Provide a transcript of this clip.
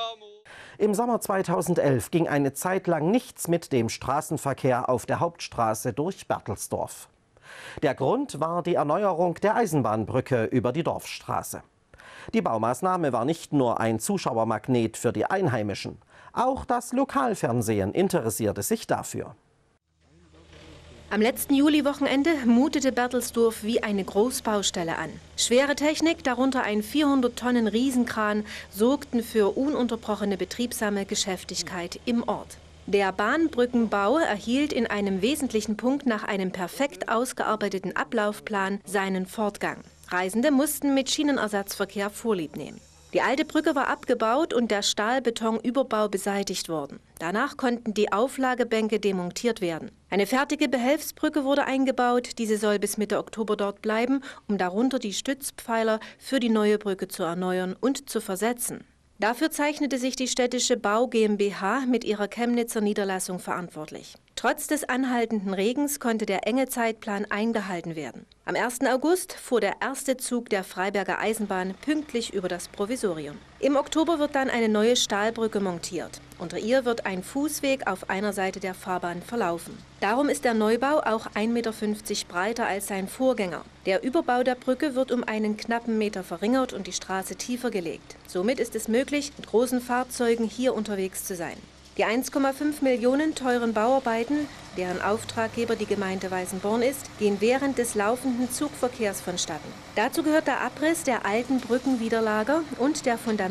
Im Sommer 2011 ging eine Zeit lang nichts mit dem Straßenverkehr auf der Hauptstraße durch Berthelsdorf. Der Grund war die Erneuerung der Eisenbahnbrücke über die Dorfstraße. Die Baumaßnahme war nicht nur ein Zuschauermagnet für die Einheimischen. Auch das Lokalfernsehen interessierte sich dafür. Am letzten Juliwochenende mutete Berthelsdorf wie eine Großbaustelle an. Schwere Technik, darunter ein 400 Tonnen Riesenkran, sorgten für ununterbrochene betriebsame Geschäftigkeit im Ort. Der Bahnbrückenbau erhielt in einem wesentlichen Punkt nach einem perfekt ausgearbeiteten Ablaufplan seinen Fortgang. Reisende mussten mit Schienenersatzverkehr Vorlieb nehmen. Die alte Brücke war abgebaut und der Stahlbetonüberbau beseitigt worden. Danach konnten die Auflagebänke demontiert werden. Eine fertige Behelfsbrücke wurde eingebaut. Diese soll bis Mitte Oktober dort bleiben, um darunter die Stützpfeiler für die neue Brücke zu erneuern und zu versetzen. Dafür zeichnete sich die Städtische Bau GmbH mit ihrer Chemnitzer Niederlassung verantwortlich. Trotz des anhaltenden Regens konnte der enge Zeitplan eingehalten werden. Am 1. August fuhr der erste Zug der Freiberger Eisenbahn pünktlich über das Provisorium. Im Oktober wird dann eine neue Stahlbrücke montiert. Unter ihr wird ein Fußweg auf einer Seite der Fahrbahn verlaufen. Darum ist der Neubau auch 1,50 Meter breiter als sein Vorgänger. Der Überbau der Brücke wird um einen knappen Meter verringert und die Straße tiefer gelegt. Somit ist es möglich, mit großen Fahrzeugen hier unterwegs zu sein. Die 1,5 Millionen teuren Bauarbeiten, deren Auftraggeber die Gemeinde Weißenborn ist, gehen während des laufenden Zugverkehrs vonstatten. Dazu gehört der Abriss der alten Brückenwiderlager und der Fundament